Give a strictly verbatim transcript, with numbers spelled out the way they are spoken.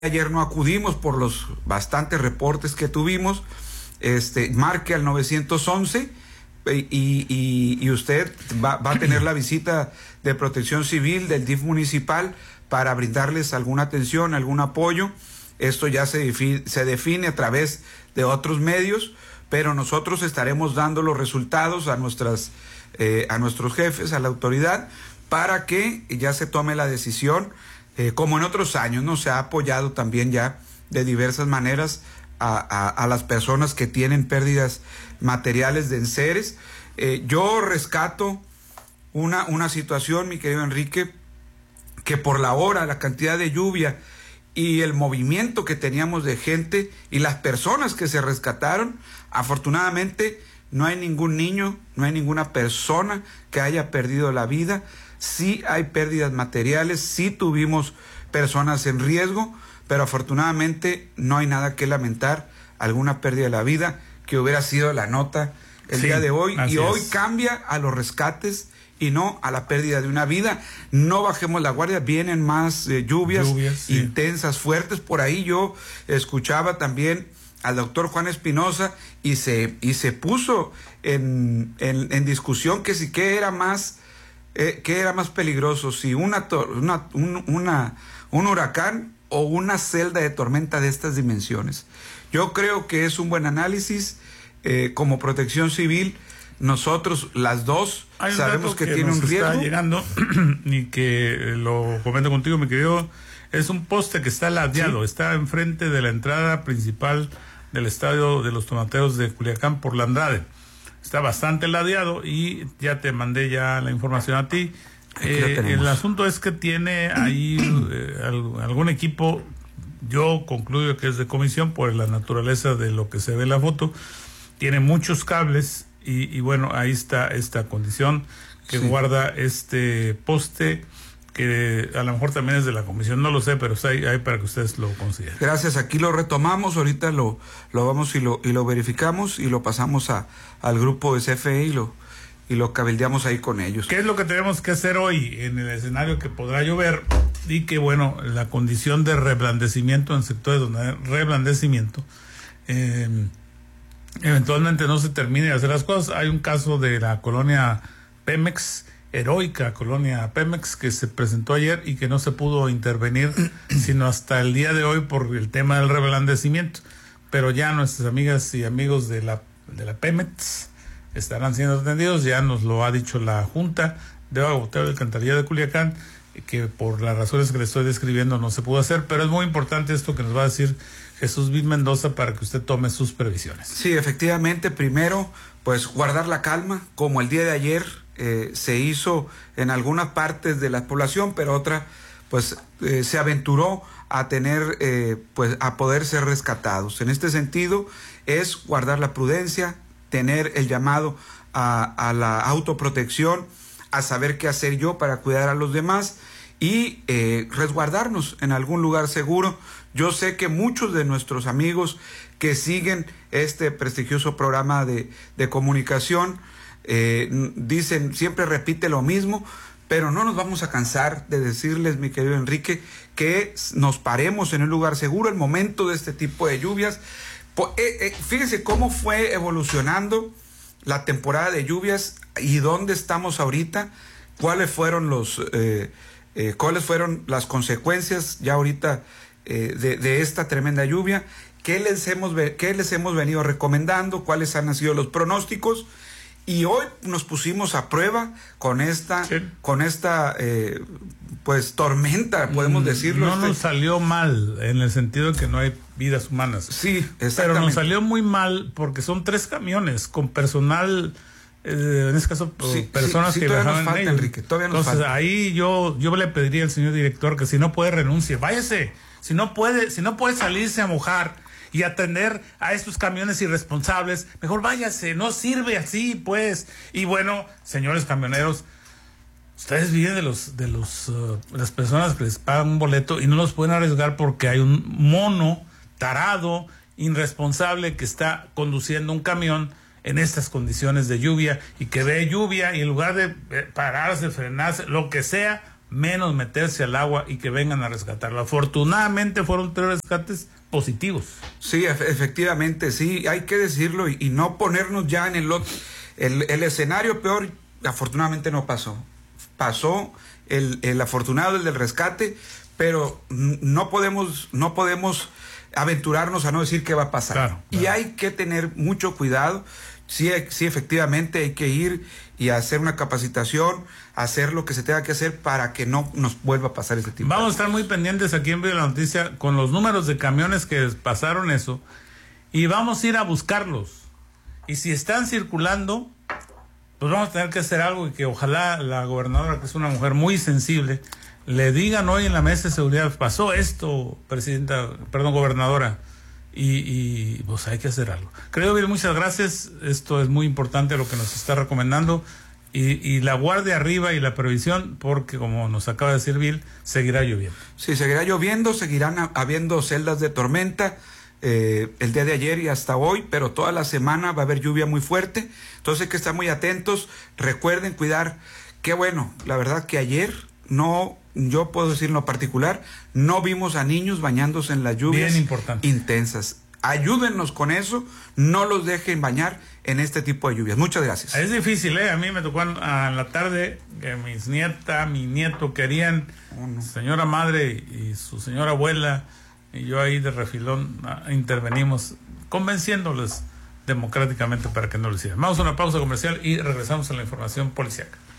ayer no acudimos por los bastantes reportes que tuvimos, este, marque al nueve once y, y, y usted va, va a tener la visita de Protección Civil del D I F municipal para brindarles alguna atención, algún apoyo. Esto ya se define, se define a través de otros medios, pero nosotros estaremos dando los resultados a nuestras eh, a nuestros jefes, a la autoridad, para que ya se tome la decisión. Eh, como en otros años, ¿no? Se ha apoyado también ya de diversas maneras a, a, a las personas que tienen pérdidas materiales de enseres. Eh, yo rescato una, una situación, mi querido Enrique, que por la hora, la cantidad de lluvia y el movimiento que teníamos de gente y las personas que se rescataron, afortunadamente no hay ningún niño, no hay ninguna persona que haya perdido la vida. Sí hay pérdidas materiales, sí tuvimos personas en riesgo, pero afortunadamente no hay nada que lamentar, alguna pérdida de la vida, que hubiera sido la nota el sí, día de hoy. Y hoy es. Cambia a los rescates y no a la pérdida de una vida. No bajemos la guardia, vienen más eh, lluvias, lluvias sí. intensas, fuertes. Por ahí yo escuchaba también al doctor Juan Espinosa y se, y se puso en, en, en discusión que si qué era más... Eh, ¿qué era más peligroso? Si una, una, un, una, un huracán o una celda de tormenta de estas dimensiones. Yo creo que es un buen análisis. Eh, como Protección Civil, nosotros las dos sabemos que, que tiene un riesgo. Está llegando y que lo comento contigo, mi querido. Es un poste que está ladeado, sí. Está enfrente de la entrada principal del estadio de los Tomateros de Culiacán por la Andrade. Está bastante ladeado y ya te mandé ya la información a ti. Eh, el asunto es que tiene ahí eh, algún equipo, yo concluyo que es de comisión por la naturaleza de lo que se ve en la foto. Tiene muchos cables y, y bueno, ahí está esta condición que sí. guarda este poste, que a lo mejor también es de la comisión, no lo sé, pero está ahí, ahí para que ustedes lo consideren. Gracias, aquí lo retomamos, ahorita lo, lo vamos y lo, y lo verificamos y lo pasamos a, al grupo de C F E y lo, y lo cabildeamos ahí con ellos. ¿Qué es lo que tenemos que hacer hoy en el escenario que podrá llover? Y que bueno, la condición de reblandecimiento en sectores donde hay reblandecimiento, eh, eventualmente no se termine de hacer las cosas. Hay un caso de la colonia Pemex, heroica colonia Pemex, que se presentó ayer y que no se pudo intervenir sino hasta el día de hoy por el tema del reblandecimiento, pero ya nuestras amigas y amigos de la de la Pemex estarán siendo atendidos. Ya nos lo ha dicho la Junta de Agua Potable y Alcantarillado de Culiacán, que por las razones que le estoy describiendo no se pudo hacer, pero es muy importante esto que nos va a decir Jesús Vid Mendoza para que usted tome sus previsiones. Sí, efectivamente, primero pues guardar la calma, como el día de ayer Eh, se hizo en algunas partes de la población, pero otra pues eh, se aventuró a tener eh, pues a poder ser rescatados. En este sentido es guardar la prudencia, tener el llamado a, a la autoprotección, a saber qué hacer yo para cuidar a los demás y eh, resguardarnos en algún lugar seguro. Yo sé que muchos de nuestros amigos que siguen este prestigioso programa de, de comunicación Eh, dicen, siempre repite lo mismo, pero no nos vamos a cansar de decirles, mi querido Enrique, que nos paremos en un lugar seguro el momento de este tipo de lluvias. Eh, eh, fíjense cómo fue evolucionando la temporada de lluvias y dónde estamos ahorita, cuáles fueron los eh, eh, cuáles fueron las consecuencias ya ahorita eh, de, de esta tremenda lluvia, qué les hemos qué les hemos venido recomendando, cuáles han sido los pronósticos. Y hoy nos pusimos a prueba con esta, sí. con esta, eh, pues tormenta, podemos decirlo. No este... nos salió mal en el sentido de que no hay vidas humanas. Sí, exactamente. Pero nos salió muy mal porque son tres camiones con personal, eh, en este caso sí, personas sí, sí, que todavía nos falta, Enrique, todavía nos Entonces falta. ahí yo, yo le pediría al señor director que si no puede renuncie, váyase. Si no puede, si no puede salirse a mojar y atender a estos camiones irresponsables, mejor váyase, no sirve así, pues. Y bueno, señores camioneros, ustedes viven de los de los uh, las personas que les pagan un boleto y no los pueden arriesgar porque hay un mono tarado, irresponsable, que está conduciendo un camión en estas condiciones de lluvia y que ve lluvia y en lugar de pararse, frenarse, lo que sea, menos meterse al agua y que vengan a rescatarlo. Afortunadamente fueron tres rescates positivos. Sí, efectivamente, sí, hay que decirlo y, y no ponernos ya en el, el, el escenario peor. Afortunadamente no pasó. Pasó el, el afortunado, el del rescate, pero no podemos, no podemos aventurarnos a no decir qué va a pasar. Claro, claro. Y hay que tener mucho cuidado. Sí, sí, efectivamente hay que ir y hacer una capacitación, hacer lo que se tenga que hacer para que no nos vuelva a pasar ese tipo. Vamos a estar muy pendientes aquí en Vive la Noticia con los números de camiones que pasaron eso y vamos a ir a buscarlos. Y si están circulando, pues vamos a tener que hacer algo y que ojalá la gobernadora, que es una mujer muy sensible, le digan hoy en la mesa de seguridad, pasó esto, presidenta, perdón, gobernadora. Y, y pues hay que hacer algo. Creo, Bill, muchas gracias. Esto es muy importante lo que nos está recomendando. Y, y la guardia arriba y la previsión, porque como nos acaba de decir Bill, seguirá lloviendo. Sí, seguirá lloviendo, seguirán a, habiendo celdas de tormenta eh, el día de ayer y hasta hoy, pero toda la semana va a haber lluvia muy fuerte. Entonces hay que estar muy atentos. Recuerden cuidar. Qué bueno, la verdad que ayer no... Yo puedo decir en lo particular, no vimos a niños bañándose en las lluvias intensas. Ayúdennos con eso, no los dejen bañar en este tipo de lluvias. Muchas gracias. Es difícil, ¿eh? A mí me tocó en, en la tarde que mis nietas, mi nieto querían, oh, no. señora madre y su señora abuela, y yo ahí de refilón a, intervenimos, convenciéndoles democráticamente para que no lo hicieran. Vamos a una pausa comercial y regresamos a la información policiaca.